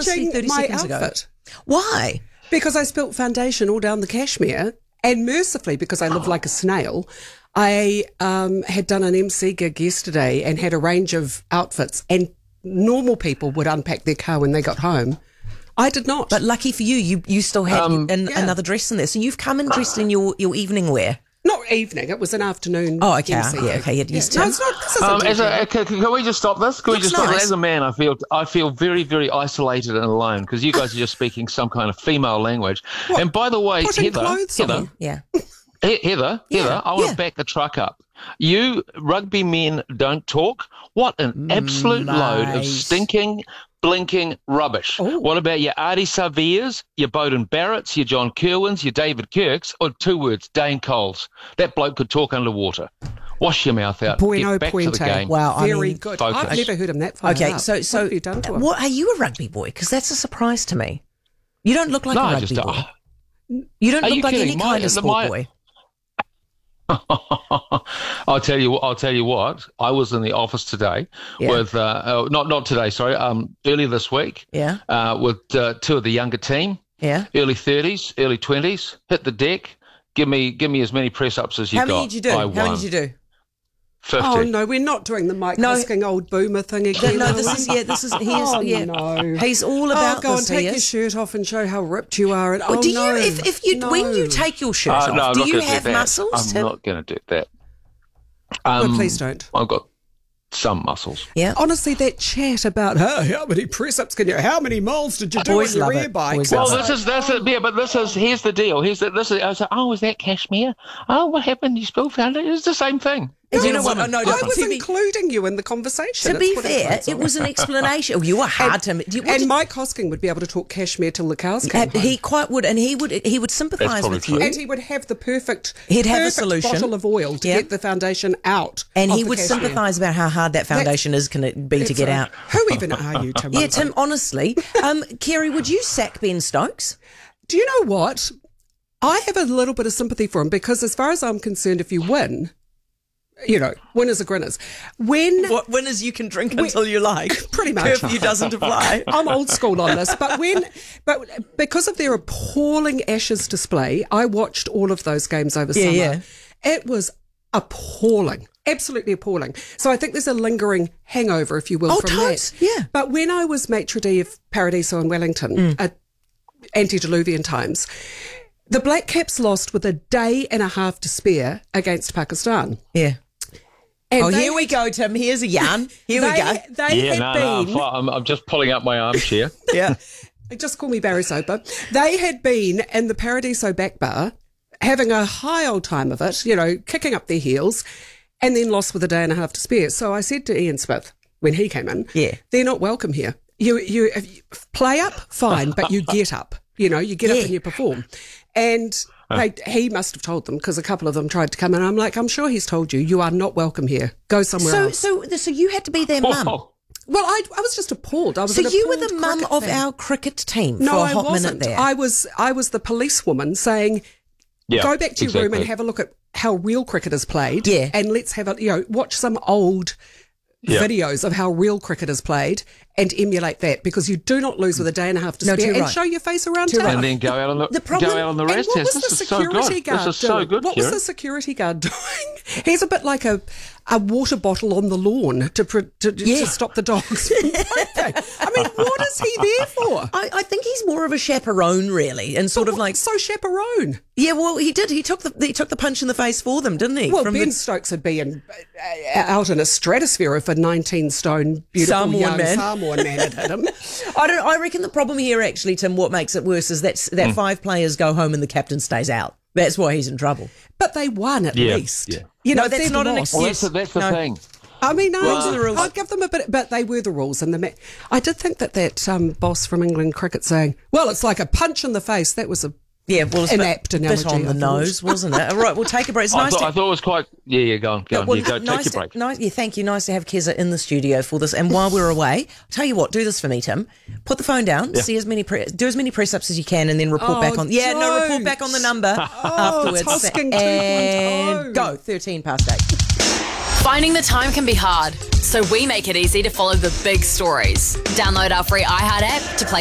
honestly 30 my seconds outfit. ago. Why? Because I spilt foundation all down the cashmere, and mercifully, because I live like a snail, I had done an MC gig yesterday and had a range of outfits, and normal people would unpack their car when they got home. I did not. But lucky for you, you still had another dress in there. So you've come in dressed in your evening wear. Not evening, it was an afternoon. Oh, okay. MC gig. Okay. Yeah, No, it's not. This isn't Can we just stop this? Can we Looks just stop nice. this? As a man, I feel very, very isolated and alone because you guys are just speaking some kind of female language. What? And by the way, Putting clothes on. Yeah. Heather, I want to back the truck up. You rugby men don't talk. What an absolute load of stinking, blinking rubbish. Ooh. What about your Artie Saviers, your Bowden Barretts, your John Kerwins, your David Kirks, or 2 words, Dane Coles? That bloke could talk underwater. Wash your mouth out. Bueno Get back to the puente. game. Wow. Very good. focus. I've never heard him that far. Okay. up. So What have you done to him? what are you a rugby boy? Because that's a surprise to me. You don't look like No, a I rugby just boy. You don't Are look you like any kidding? kind of sport boy. I'll tell you what. I was in the office today with not today. Sorry, earlier this week. Yeah. With 2 of the younger team. Yeah. Early 30s, early 20s. Hit the deck. Give me as many press ups as you How got. many did you do? How many did you do? 50. Oh no, we're not doing the Mike Hosking old boomer thing again. No, are this we? is he is no. He's all about go on, this. take he your is. shirt off and show how ripped you are. And, Do no, you if you when you no. take your shirt No, off, I'm do not you gonna do have that. muscles? I'm Tim? not going to do that. Well, please don't. I've got some muscles. Yeah. Honestly, that chat about how many press ups can you? How many miles did you do Boys on your love air it. bike? Boys Well, love that's it. Yeah, but here's the deal. I was like, oh, is that cashmere? Oh, what happened? You spilled foundation. It's the same thing. Do you know what? No, I was including you in the conversation. To be That's what fair, was. it was an explanation. Oh, you were hard to. And Mike Hosking would be able to talk cashmere till the cows came home. He quite would, and he would sympathise probably with true. you. And he would have the perfect, He'd have a perfect solution. bottle of oil to Yeah. get the foundation out. And of he the would cashmere. sympathise about how hard that foundation is going to be to That's get right. out. Who even are you, Tim? Yeah, Tim, honestly. Kerry, would you sack Ben Stokes? Do you know what? I have a little bit of sympathy for him because, as far as I'm concerned, if you win, winners are grinners. What winners you can drink until you like. Pretty much. Curfew doesn't apply. I'm old school on this, but because of their appalling Ashes display, I watched all of those games over summer. Yeah. It was appalling. Absolutely appalling. So I think there's a lingering hangover, if you will, from totes, that. yeah. But when I was maitre d' of Paradiso in Wellington at antediluvian times, the Black Caps lost with a day and a half to spare against Pakistan. Yeah. And Here we go, Tim. Here's a yarn. Here we go. They had been... I'm just pulling up my armchair. Yeah. Just call me Barry Soper. They had been in the Paradiso back bar, having a high old time of it, kicking up their heels, and then lost with a day and a half to spare. So I said to Ian Smith when he came in, they're not welcome here. You if you play up, fine, but you get up. You get up and you perform. And he must have told them, because a couple of them tried to come in. I'm like, I'm sure he's told you, you are not welcome here. Go somewhere else. So you had to be their mum. Well, I was just appalled. I was. So an you were appalled the mum cricket of fan. our cricket team No, for a I hot wasn't. minute there. I was the policewoman saying, go back to your room and have a look at how real cricket is played. Yeah. And let's have watch some old videos of how real cricket is played and emulate that, because you do not lose with a day and a half to spare, too and right. show your face around Too town. right. And then go out on the problem- go out on the And rest what test. was the This is so security good. guard This is so doing? good, What was Kieran. the security guard doing? He's a bit like a water bottle on the lawn to stop the dogs from pooping. I mean, what is he there for? I think he's more of a chaperone, really, and sort of like. So chaperone. Yeah, well, he did. He took the punch in the face for them, didn't he? Well, Ben Stokes would be out in a stratosphere if a 19-stone beautiful Samoan young man. Samoan man had hit him. I reckon the problem here, actually, Tim, what makes it worse is that 5 players go home and the captain stays out. That's why he's in trouble. But they won at least. Yeah. No, that's they've not an lost. excuse. Well, that's the thing. I mean, Those are the rules. I'd give them a bit, but they were the rules. And I did think that boss from England cricket saying, well, it's like a punch in the face. That was It's an a apt bit analogy, on the I thought. nose, wasn't it? All right, we'll take a break. It's I nice thought it was quite. Yeah, go on. Well, You go. nice Take your break. Nice, thank you. Nice to have Keza in the studio for this. And while we're away, I'll tell you what, do this for me, Tim. Put the phone down, see do as many press ups as you can, and then report back on. Yeah, no, report back on the number afterwards. Hosking 2.0. And go 8:13. Finding the time can be hard, so we make it easy to follow the big stories. Download our free iHeart app to play